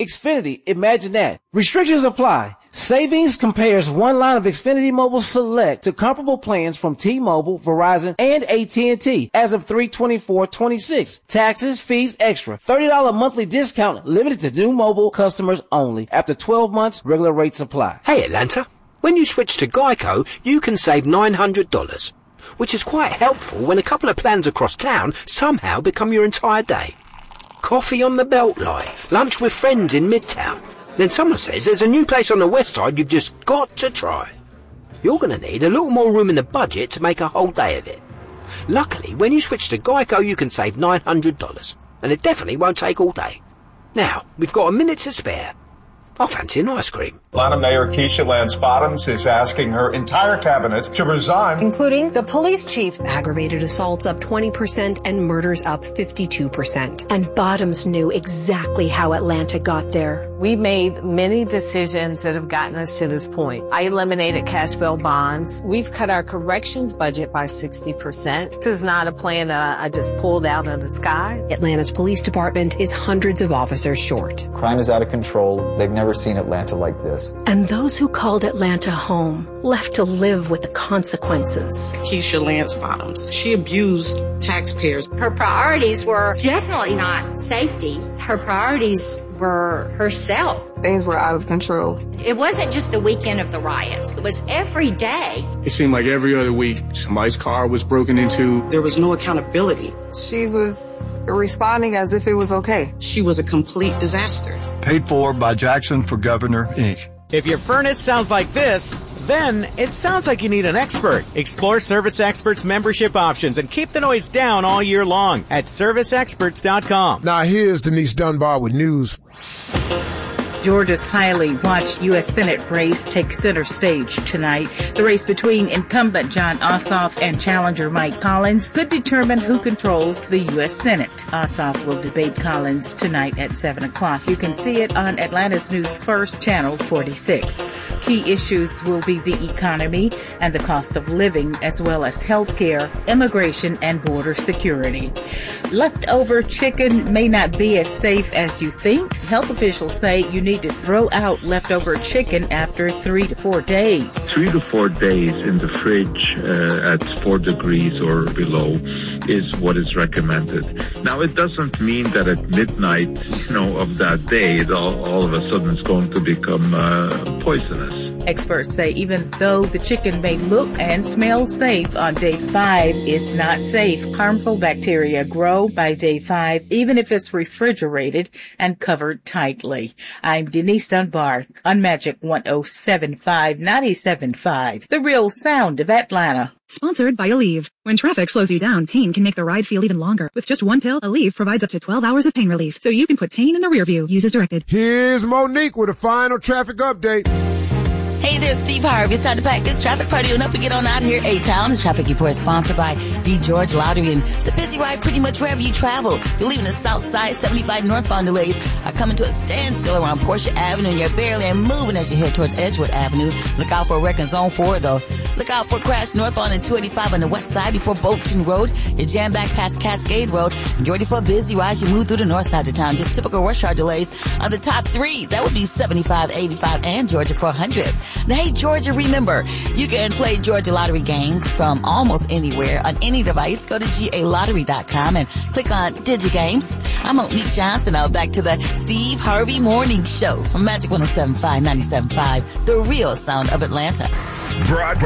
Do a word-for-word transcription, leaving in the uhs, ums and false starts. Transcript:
Xfinity, imagine that. Restrictions apply. Savings compares one line of Xfinity Mobile Select to comparable plans from T-Mobile, Verizon, and A T and T as of three twenty-four twenty-six. Taxes, fees, extra. thirty dollars monthly discount limited to new mobile customers only. After twelve months, regular rates apply. Hey Atlanta, when you switch to Geico, you can save nine hundred dollars, which is quite helpful when a couple of plans across town somehow become your entire day. Coffee on the Beltline, lunch with friends in Midtown. Then someone says there's a new place on the west side you've just got to try. You're going to need a little more room in the budget to make a whole day of it. Luckily, when you switch to Geico, you can save nine hundred dollars, and it definitely won't take all day. Now, we've got a minute to spare. I fancy an ice cream. Atlanta Mayor Keisha Lance Bottoms is asking her entire cabinet to resign. Including the police chief. Aggravated assaults up twenty percent and murders up fifty-two percent. And Bottoms knew exactly how Atlanta got there. We made many decisions that have gotten us to this point. I eliminated cash bail bonds. We've cut our corrections budget by sixty percent. This is not a plan that I just pulled out of the sky. Atlanta's police department is hundreds of officers short. Crime is out of control. They've never seen Atlanta like this. And those who called Atlanta home left to live with the consequences. Keisha Lance Bottoms, she abused taxpayers. Her priorities were definitely not safety. Her priorities were herself. Things were out of control. It wasn't just the weekend of the riots. It was every day. It seemed like every other week somebody's car was broken into. There was no accountability. She was responding as if it was okay. She was a complete disaster. Paid for by Jackson for Governor, Incorporated. If your furnace sounds like this, then it sounds like you need an expert. Explore Service Experts membership options and keep the noise down all year long at service experts dot com. Now here's Denise Dunbar with news. Georgia's highly watched U S Senate race takes center stage tonight. The race between incumbent Jon Ossoff and challenger Mike Collins could determine who controls the U S Senate. Ossoff will debate Collins tonight at seven o'clock. You can see it on Atlanta's News First, Channel forty-six. Key issues will be the economy and the cost of living, as well as health care, immigration, and border security. Leftover chicken may not be as safe as you think. Health officials say you need to throw out leftover chicken after three to four days. Three to four days in the fridge uh, at four degrees or below is what is recommended. Now, it doesn't mean that at midnight, you know, of that day, it all, all of a sudden it's going to become uh, poisonous. Experts say even though the chicken may look and smell safe on day five, it's not safe. Harmful bacteria grow by day five, even if it's refrigerated and covered tightly. I'm Denise Dunbar on Magic one oh seven point five, ninety-seven point five, the real sound of Atlanta. Sponsored by Aleve. When traffic slows you down, pain can make the ride feel even longer. With just one pill, Aleve provides up to twelve hours of pain relief, so you can put pain in the rear view. Use as directed. Here's Monique with a final traffic update. Hey there, Steve Harvey. It's time to pack this traffic party on up and get on out here. A-Town. This traffic report is sponsored by the Georgia Lottery. And it's a busy ride pretty much wherever you travel. If you're leaving the south side, seventy-five northbound delays are coming to a standstill around Portia Avenue. And you're barely moving as you head towards Edgewood Avenue. Look out for a wreck in Zone four, though. Look out for a crash northbound in two eighty-five on the west side before Bolton Road. You jam back past Cascade Road. And you're ready for a busy ride. You move through the north side of town. Just typical rush hour delays on the top three. That would be seventy-five, eighty-five, and Georgia four hundred. Now, hey, Georgia, remember, you can play Georgia Lottery games from almost anywhere on any device. Go to G A lottery dot com and click on DigiGames. I'm Monique Johnson. Now back to the Steve Harvey Morning Show from Magic one oh seven point five, ninety-seven point five, the real sound of Atlanta. Broad